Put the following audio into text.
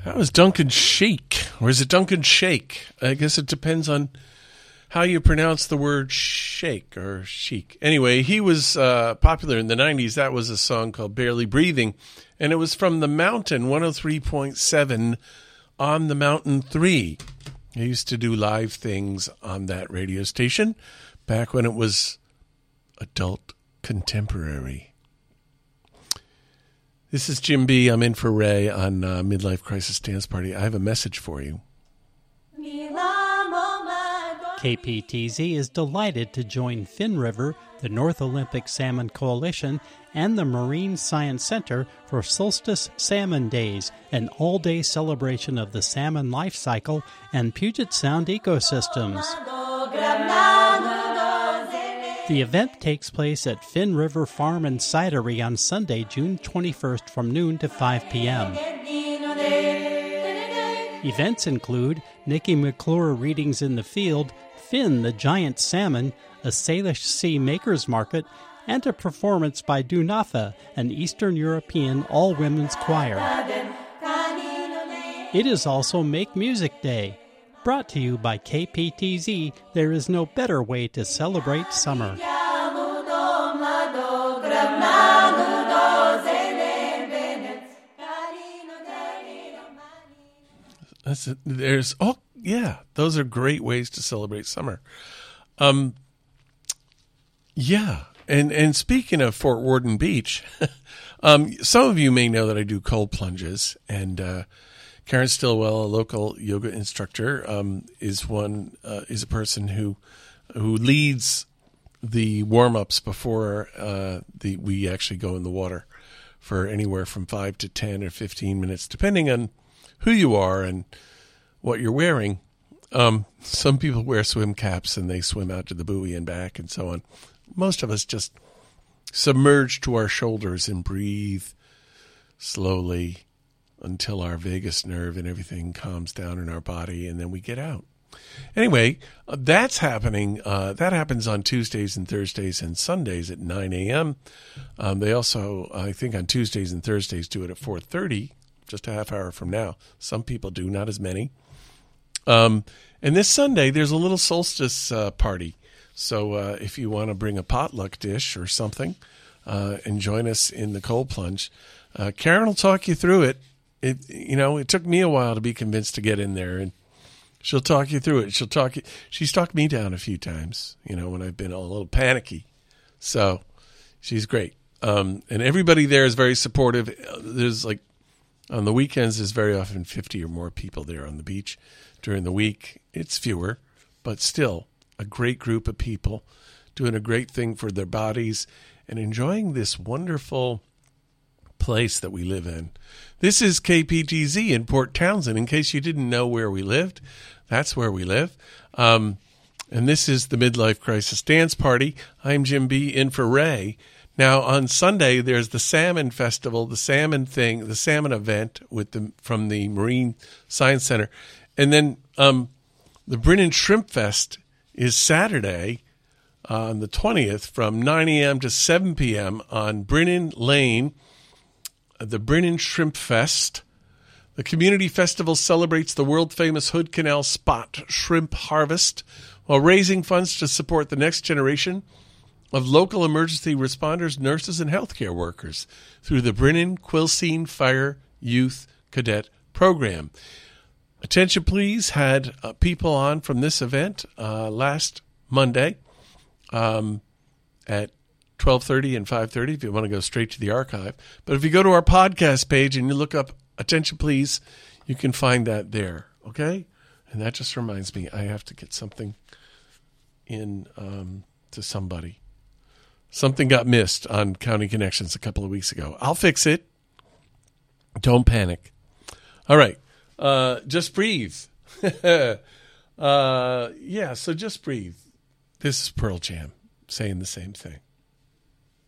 That was Duncan Sheik, or is it Duncan Shake? I guess it depends on how you pronounce the word shake or chic. Anyway, he was popular in the 90s. That was a song called Barely Breathing, and it was from The Mountain, 103.7 on the Mountain 3. I used to do live things on that radio station back when it was adult contemporary. This is Jim B. I'm in for Ray on Midlife Crisis Dance Party. I have a message for you. KPTZ is delighted to join Fin River, the North Olympic Salmon Coalition, and the Marine Science Center for Solstice Salmon Days, an all-day celebration of the salmon life cycle and Puget Sound ecosystems. The event takes place at Fin River Farm and Cidery on Sunday, June 21st from noon to 5 p.m. Events include Nikki McClure readings in the field, Finn the Giant Salmon, a Salish Sea Makers Market, and a performance by Dunafa, an Eastern European all-women's choir. It is also Make Music Day. Brought to you by KPTZ, there is no better way to celebrate summer. Those are great ways to celebrate summer. And speaking of Fort Worden Beach, some of you may know that I do cold plunges, and Karen Stillwell, a local yoga instructor, is a person who leads the warm-ups before we actually go in the water for anywhere from 5 to 10 or 15 minutes, depending on who you are and what you're wearing. Some people wear swim caps and they swim out to the buoy and back and so on. Most of us just submerge to our shoulders and breathe slowly until our vagus nerve and everything calms down in our body, and then we get out. Anyway, that's happening. That happens on Tuesdays and Thursdays and Sundays at 9 a.m. They also, I think on Tuesdays and Thursdays, do it at 4:30, just a half hour from now. Some people do, not as many. And this Sunday, there's a little solstice party. So if you want to bring a potluck dish or something and join us in the cold plunge, Karen will talk you through it. It took me a while to be convinced to get in there, and she'll talk you through it. She's talked me down a few times, when I've been a little panicky. So she's great. And everybody there is very supportive. There's on the weekends, there's very often 50 or more people there on the beach. During the week, it's fewer, but still a great group of people doing a great thing for their bodies and enjoying this wonderful place that we live in. This is KPTZ in Port Townsend. In case you didn't know where we lived, that's where we live. And this is the Midlife Crisis Dance Party. I'm Jim B. in for Ray. Now, on Sunday, there's the Salmon Festival, the salmon event from the Marine Science Center. And then the Brinnon Shrimp Fest is Saturday on the 20th from 9 a.m. to 7 p.m. on Brinnon Lane, the Brinnon Shrimp Fest. The community festival celebrates the world-famous Hood Canal spot shrimp harvest while raising funds to support the next generation of local emergency responders, nurses, and healthcare workers through the Brinnon Quilcene Fire Youth Cadet Program. Attention, please, had people on from this event last Monday at 12:30 and 5:30 if you want to go straight to the archive. But if you go to our podcast page and you look up Attention, Please, you can find that there, okay? And that just reminds me, I have to get something in to somebody. Something got missed on County Connections a couple of weeks ago. I'll fix it. Don't panic. All right. Just breathe. So just breathe. This is Pearl Jam saying the same thing.